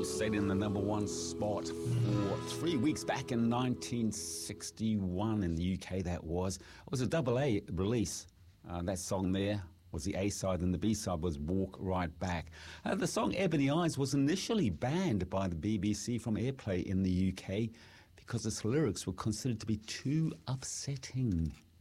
stayed in the number one spot for 3 weeks back in 1961 in the UK, that was. It was a double A release. That song there was the A-side and the B-side was Walk Right Back. The song Ebony Eyes was initially banned by the BBC from airplay in the UK because its lyrics were considered to be too upsetting.